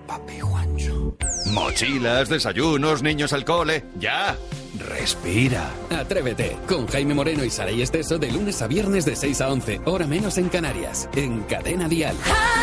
Papi Juancho. Mochilas, desayunos, niños al cole. ¡Ya! Respira. Atrévete, con Jaime Moreno y Saray Esteso de lunes a viernes de 6 a 11, hora menos en Canarias, en Cadena Dial.